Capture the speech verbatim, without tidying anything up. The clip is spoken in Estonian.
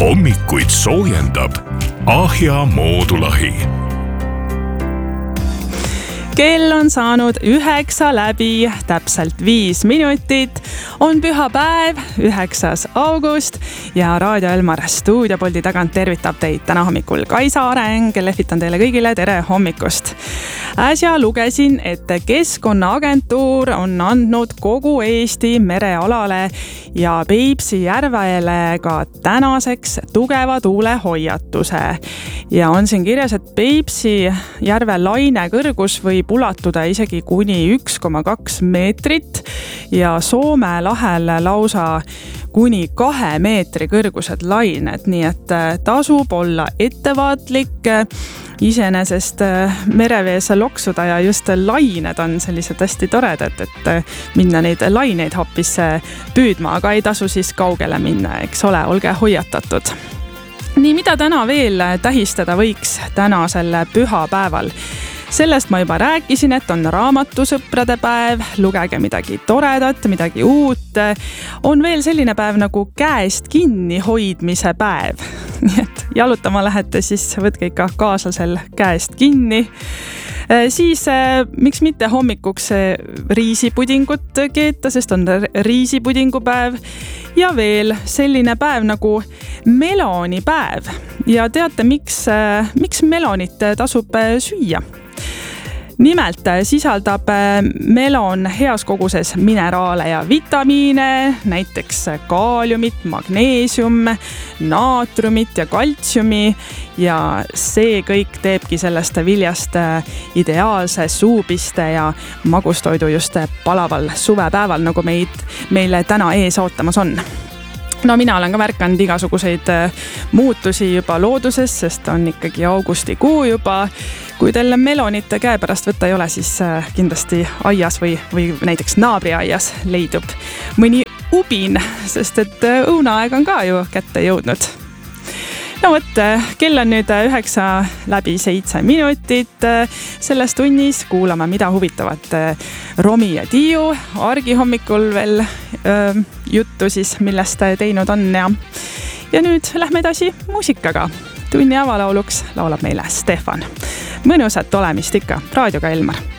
hommikuid soojendab Ahja Moodulahi. Kell on saanud üheksa läbi, täpselt viis minutit. On pühapäev, üheksas august ja Raadio Elmar stuudiopoldi tagant tervitab teid täna hommikul Kaisa Areng. Lehvitan teile kõigile tere hommikust. Äsja lugesin, et Keskkonnaagentuur on andnud kogu Eesti merealale ja Peipsi järvele ka tänaseks tugeva tuule hoiatuse. Ja on siin kirjas, et Peipsi järve laine kõrgus võib ulatuda isegi kuni üks koma kaks meetrit ja Soome lahel lausa kuni kahe meetri kõrgused lained, nii et tasub olla ettevaatlik. Iseenesest merevees loksuda ja just lained on sellised hästi toredad, et minna neid laineid hoopis püüdma, aga ei tasu siis kaugele minna, eks ole, olge hoiatatud. Nii, mida täna veel tähistada võiks tänasel pühapäeval? Sellest ma juba rääkisin, et on raamatusõprade päev, lugege midagi toredat, midagi uut. On veel selline päev nagu käest kinni hoidmise päev. Nii et jalutama lähete, siis võtke ikka kaaslasel käest kinni. Siis miks mitte hommikuks riisipudingut keeta, sest on riisipudingupäev. Ja veel selline päev nagu melonipäev. Ja teate, miks, miks melonit tasub süüa? Nimelt sisaldab melon heas koguses mineraale ja vitamiine, näiteks kaaliumit, magneesium, naatriumit ja kaltsiumi ja see kõik teebki sellest viljast ideaalse suupiste ja magustoidu just palaval suvepäeval, nagu meid, meile täna ees ootamas on. No mina olen ka märkanud igasuguseid muutusi juba looduses, sest on ikkagi augustikuu juba. Kui teil melonit käe pärast võtta ei ole, siis kindlasti aias või, või näiteks naabriaias leidub mõni ubin, sest et õunaaeg on ka ju kätte jõudnud. No võt, kell on nüüd üheksa läbi seitse minutit. Selles tunnis kuulame, mida huvitavat Romi ja Tiiu argi hommikul veel öö, juttu siis, millest teinud on. Ja, ja nüüd lähme edasi muusikaga. Tunni avalauluks laulab meile Stefan. Mõnusat olemist ikka, raadioga Elmar.